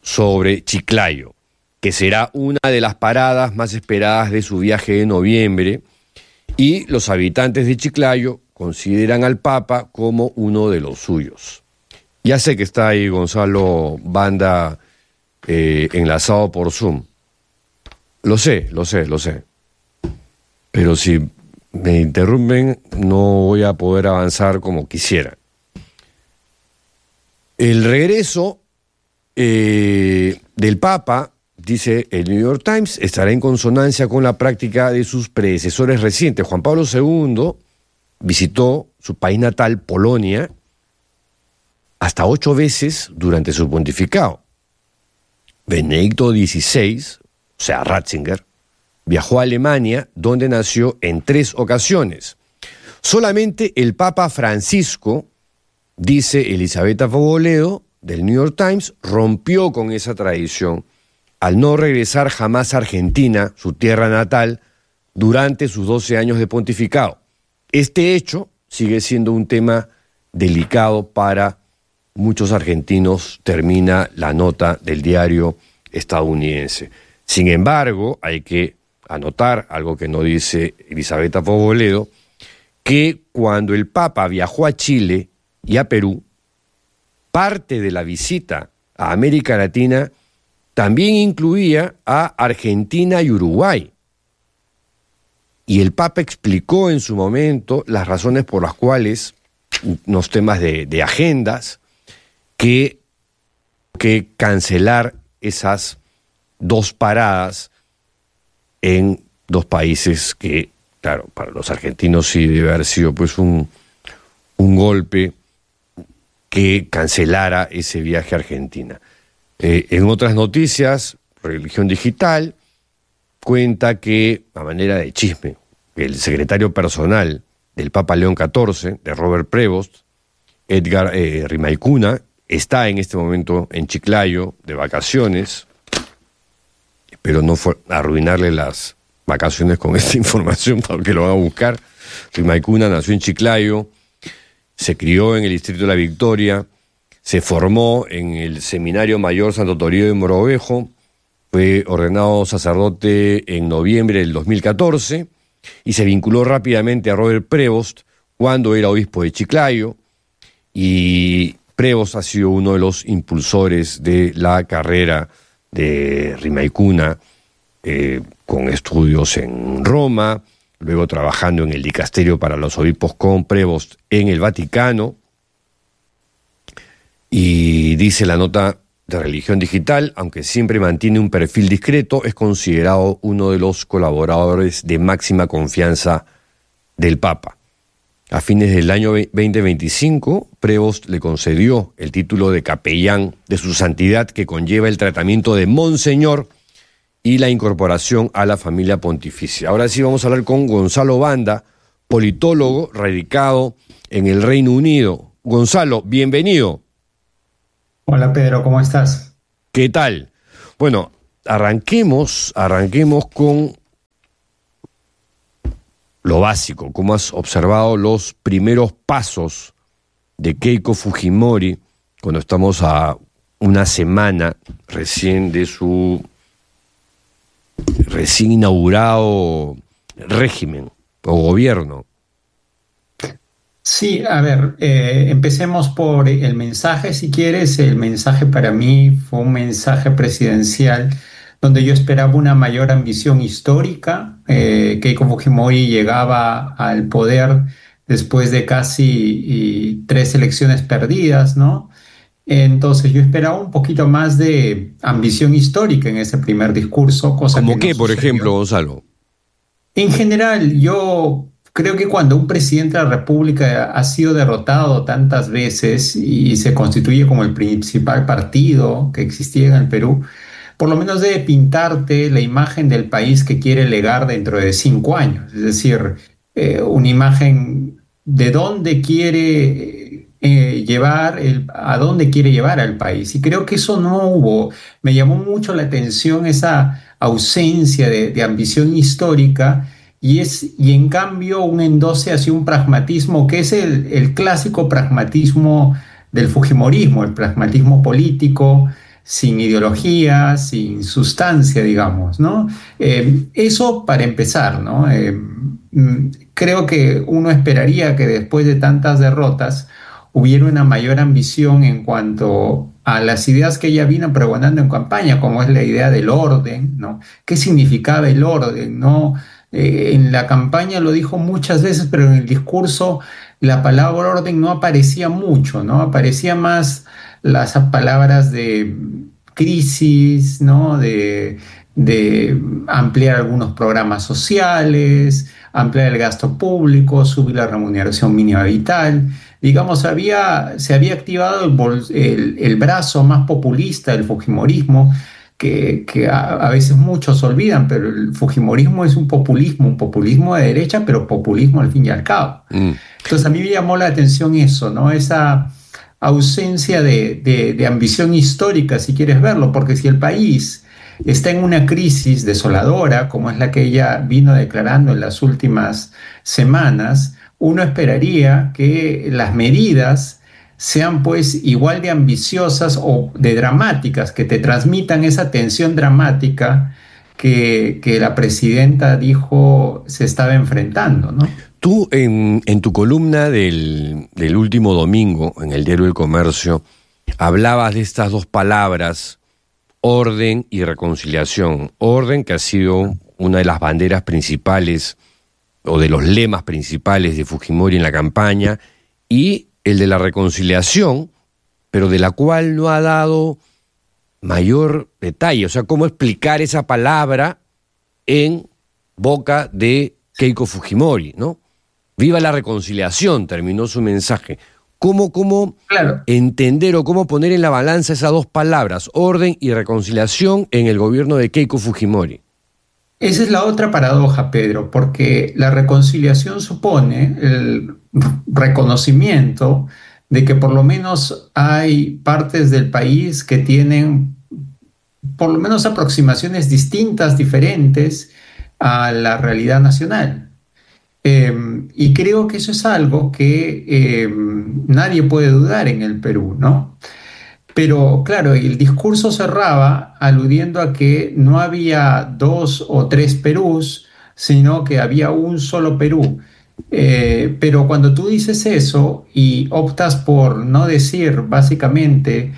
sobre Chiclayo, que será una de las paradas más esperadas de su viaje de noviembre, y los habitantes de Chiclayo consideran al Papa como uno de los suyos. Ya sé que está ahí Gonzalo Banda enlazado por Zoom. Lo sé. Pero si me interrumpen, no voy a poder avanzar como quisiera. El regreso del Papa, dice el New York Times, estará en consonancia con la práctica de sus predecesores recientes. Juan Pablo II visitó su país natal, Polonia, hasta 8 veces durante su pontificado. Benedicto XVI, o sea, Ratzinger, viajó a Alemania, donde nació en 3 ocasiones. Solamente el Papa Francisco, dice Elisabetta Fogoledo, del New York Times, rompió con esa tradición al no regresar jamás a Argentina, su tierra natal, durante sus 12 años de pontificado. Este hecho sigue siendo un tema delicado para muchos argentinos, termina la nota del diario estadounidense. Sin embargo, hay que anotar algo que no dice Elisabetta Fogoledo, que cuando el Papa viajó a Chile y a Perú, parte de la visita a América Latina también incluía a Argentina y Uruguay. Y el Papa explicó en su momento las razones por las cuales, unos temas de agendas, que cancelar esas 2 paradas en 2 países que, claro, para los argentinos sí debe haber sido pues un golpe que cancelara ese viaje a Argentina. En otras noticias, Religión Digital cuenta que, a manera de chisme, el secretario personal del Papa León XIV, de Robert Prevost, Edgar Rimaicuna, está en este momento en Chiclayo de vacaciones. Espero no arruinarle las vacaciones con esta información porque lo van a buscar. Rimaicuna nació en Chiclayo, se crió en el Distrito de la Victoria, se formó en el Seminario Mayor Santo Toribio de Mogrovejo, fue ordenado sacerdote en noviembre del 2014 y se vinculó rápidamente a Robert Prevost cuando era obispo de Chiclayo, y Prevost ha sido uno de los impulsores de la carrera de Rimaicuna, con estudios en Roma, luego trabajando en el dicasterio para los obispos con Prevost en el Vaticano. Y dice la nota de Religión Digital, aunque siempre mantiene un perfil discreto, es considerado uno de los colaboradores de máxima confianza del Papa. A fines del año 2025, Prevost le concedió el título de capellán de su santidad, que conlleva el tratamiento de Monseñor y la incorporación a la familia pontificia. Ahora sí vamos a hablar con Gonzalo Banda, politólogo radicado en el Reino Unido. Gonzalo, bienvenido. Hola Pedro, ¿cómo estás? ¿Qué tal? Bueno, arranquemos con lo básico. ¿Cómo has observado los primeros pasos de Keiko Fujimori cuando estamos a una semana recién de su recién inaugurado régimen o gobierno? Sí, a ver, empecemos por el mensaje, si quieres. El mensaje para mí fue un mensaje presidencial donde yo esperaba una mayor ambición histórica. Keiko Fujimori llegaba al poder después de casi 3 elecciones perdidas, ¿no? Entonces yo esperaba un poquito más de ambición histórica en ese primer discurso, cosa ¿Cómo que qué, no por sucedió. ejemplo, Gonzalo? En general, yo creo que cuando un presidente de la República ha sido derrotado tantas veces y se constituye como el principal partido que existía en el Perú, por lo menos debe pintarte la imagen del país que quiere legar dentro de 5 años. Es decir, una imagen de dónde quiere a dónde quiere llevar al país. Y creo que eso no hubo. Me llamó mucho la atención esa ausencia de ambición histórica. Y en cambio un endose hacia un pragmatismo que es el clásico pragmatismo del fujimorismo, el pragmatismo político, sin ideología, sin sustancia, digamos, ¿no? Eso para empezar, ¿no? Creo que uno esperaría que después de tantas derrotas hubiera una mayor ambición en cuanto a las ideas que ella vino pregonando en campaña, como es la idea del orden, ¿no? ¿Qué significaba el orden, no? En la campaña lo dijo muchas veces, pero en el discurso la palabra orden no aparecía mucho, ¿no? Aparecía más las palabras de crisis, ¿no? De ampliar algunos programas sociales, ampliar el gasto público, subir la remuneración mínima vital. Digamos, se había activado el brazo más populista del fujimorismo, que a veces muchos olvidan, pero el fujimorismo es un populismo de derecha, pero populismo al fin y al cabo. Entonces a mí me llamó la atención eso, ¿no? Esa ausencia de ambición histórica, si quieres verlo, porque si el país está en una crisis desoladora, como es la que ella vino declarando en las últimas semanas, uno esperaría que las medidas sean pues igual de ambiciosas o de dramáticas, que te transmitan esa tensión dramática que la presidenta dijo se estaba enfrentando, ¿no? Tú en tu columna del último domingo, en el Diario del Comercio, hablabas de estas dos palabras, orden y reconciliación. Orden, que ha sido una de las banderas principales o de los lemas principales de Fujimori en la campaña, y el de la reconciliación, pero de la cual no ha dado mayor detalle. O sea, cómo explicar esa palabra en boca de Keiko Fujimori, ¿no? Viva la reconciliación, terminó su mensaje. ¿Cómo Claro. entender o cómo poner en la balanza esas dos palabras, orden y reconciliación, en el gobierno de Keiko Fujimori? Esa es la otra paradoja, Pedro, porque la reconciliación supone el reconocimiento de que por lo menos hay partes del país que tienen por lo menos aproximaciones distintas, diferentes a la realidad nacional. Y creo que eso es algo que nadie puede dudar en el Perú, ¿no? Pero claro, el discurso cerraba aludiendo a que no había dos o tres Perús, sino que había un solo Perú. Pero cuando tú dices eso y optas por no decir básicamente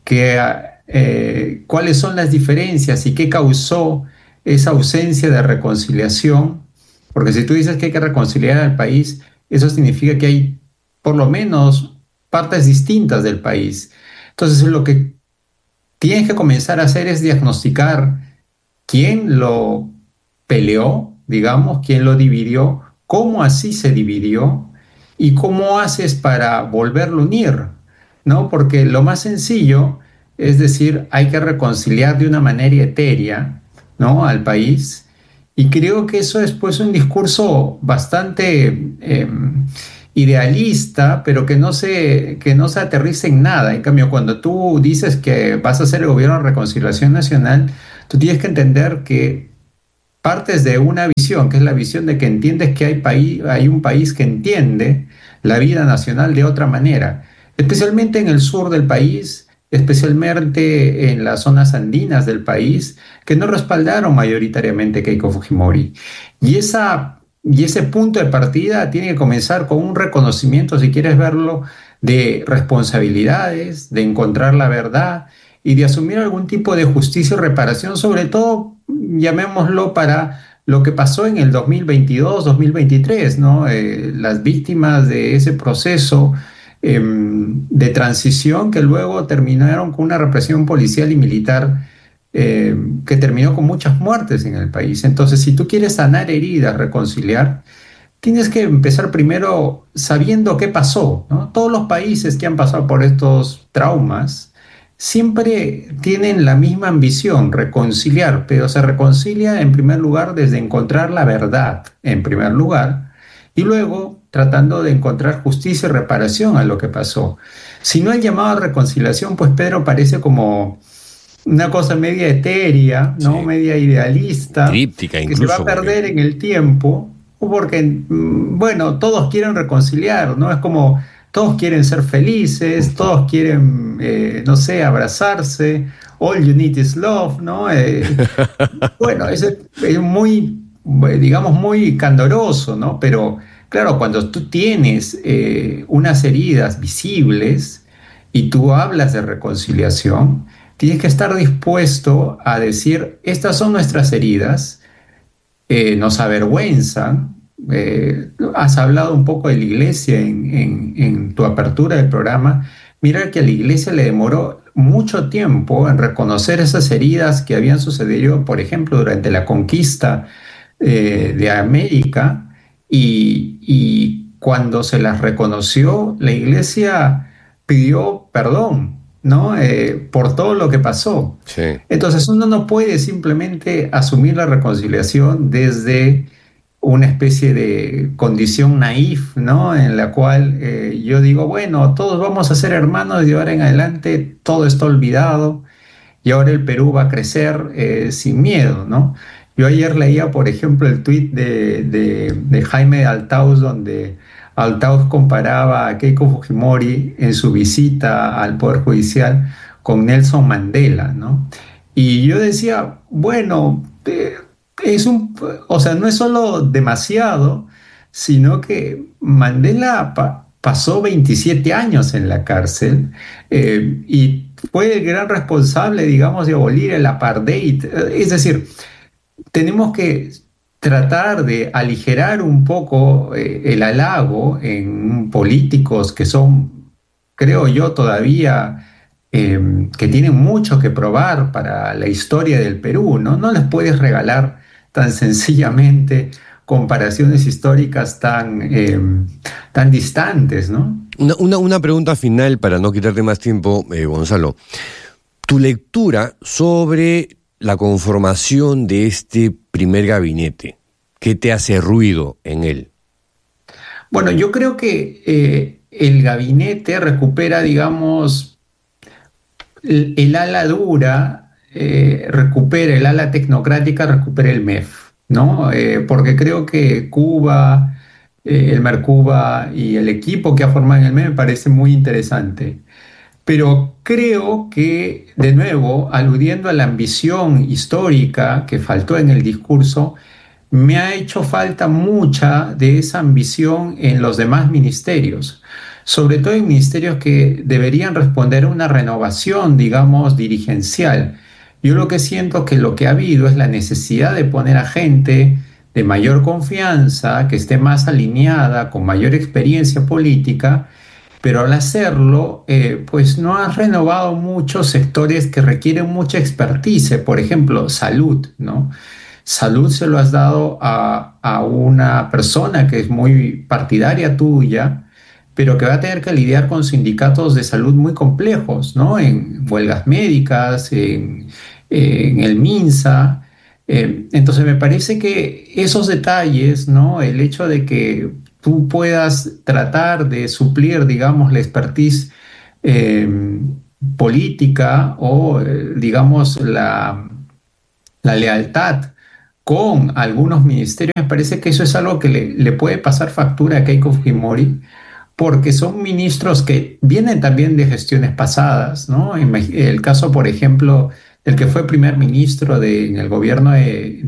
cuáles son las diferencias y qué causó esa ausencia de reconciliación, porque si tú dices que hay que reconciliar al país, eso significa que hay por lo menos partes distintas del país. Entonces, lo que tienes que comenzar a hacer es diagnosticar quién lo peleó, digamos, quién lo dividió, cómo así se dividió y cómo haces para volverlo a unir, ¿no? Porque lo más sencillo es decir, hay que reconciliar de una manera etérea, ¿no? Al país. Y creo que eso es pues un discurso bastante idealista, pero que no se aterriza en nada. En cambio, cuando tú dices que vas a hacer el gobierno de reconciliación nacional, tú tienes que entender que partes de una visión, que es la visión de que entiendes que hay un país que entiende la vida nacional de otra manera, especialmente en el sur del país, especialmente en las zonas andinas del país, que no respaldaron mayoritariamente a Keiko Fujimori. Y ese punto de partida tiene que comenzar con un reconocimiento, si quieres verlo, de responsabilidades, de encontrar la verdad y de asumir algún tipo de justicia y reparación, sobre todo, llamémoslo, para lo que pasó en el 2022-2023, ¿no? Las víctimas de ese proceso de transición que luego terminaron con una represión policial y militar que terminó con muchas muertes en el país. Entonces, si tú quieres sanar heridas, reconciliar, tienes que empezar primero sabiendo qué pasó, ¿no? Todos los países que han pasado por estos traumas siempre tienen la misma ambición, reconciliar, pero se reconcilia en primer lugar desde encontrar la verdad, en primer lugar, y luego tratando de encontrar justicia y reparación a lo que pasó. Si no, el llamado a reconciliación, pues Pedro, parece como una cosa media etérea, ¿no? Sí. Media idealista, Críptica, que incluso, se va a perder en el tiempo, porque, bueno, todos quieren reconciliar, ¿no? Es como todos quieren ser felices, todos quieren, no sé, abrazarse, All You Need Is Love, ¿no? Bueno, es muy, digamos, muy candoroso, ¿no? Pero claro, cuando tú tienes unas heridas visibles y tú hablas de reconciliación, tienes que estar dispuesto a decir, estas son nuestras heridas, nos avergüenzan. Has hablado un poco de la iglesia en tu apertura del programa. Mira que a la iglesia le demoró mucho tiempo en reconocer esas heridas que habían sucedido, por ejemplo, durante la conquista de América, y cuando se las reconoció, la iglesia pidió perdón, ¿no? Por todo lo que pasó. Sí. Entonces uno no puede simplemente asumir la reconciliación desde una especie de condición naif, ¿no? En la cual yo digo, bueno, todos vamos a ser hermanos y de ahora en adelante todo está olvidado y ahora el Perú va a crecer sin miedo, ¿no? Yo ayer leía, por ejemplo, el tuit de Jaime Altaus, donde Altaus comparaba a Keiko Fujimori en su visita al Poder Judicial con Nelson Mandela, ¿no? Y yo decía, bueno, o sea, no es solo demasiado, sino que Mandela pasó 27 años en la cárcel y fue el gran responsable, digamos, de abolir el apartheid. Es decir, tenemos que tratar de aligerar un poco el halago en políticos que son, creo yo, todavía que tienen mucho que probar para la historia del Perú, ¿no? No les puedes regalar tan sencillamente comparaciones históricas tan distantes, ¿no? Una pregunta final para no quitarte más tiempo, Gonzalo. Tu lectura sobre la conformación de este primer gabinete, ¿qué te hace ruido en él? Bueno, yo creo que el gabinete recupera, digamos, el ala dura, recupera el ala tecnocrática, recupera el MEF, ¿no? Porque creo que Cuba, el Mercuba y el equipo que ha formado en el MEF me parece muy interesante. Pero creo que, de nuevo, aludiendo a la ambición histórica que faltó en el discurso, me ha hecho falta mucha de esa ambición en los demás ministerios, sobre todo en ministerios que deberían responder a una renovación, digamos, dirigencial. Yo lo que siento que lo que ha habido es la necesidad de poner a gente de mayor confianza, que esté más alineada, con mayor experiencia política, pero al hacerlo, pues no has renovado muchos sectores que requieren mucha expertise, por ejemplo, salud, ¿no? Salud se lo has dado a una persona que es muy partidaria tuya, pero que va a tener que lidiar con sindicatos de salud muy complejos, ¿no? En huelgas médicas, en el MINSA. Entonces me parece que esos detalles, ¿no? El hecho de que tú puedas tratar de suplir, digamos, la expertise eh, política o, digamos, la lealtad con algunos ministerios, me parece que eso es algo que le puede pasar factura a Keiko Fujimori, porque son ministros que vienen también de gestiones pasadas, ¿no? El caso, por ejemplo, del que fue primer ministro en el gobierno